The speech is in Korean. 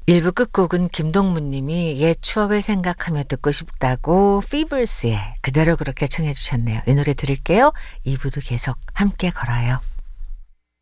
1부 끝곡은 김동문 님이 옛 추억을 생각하며 듣고 싶다고 피버스의 그대로 그렇게 청해 주셨네요. 이 노래 들을게요. 2부도 계속 함께 걸어요.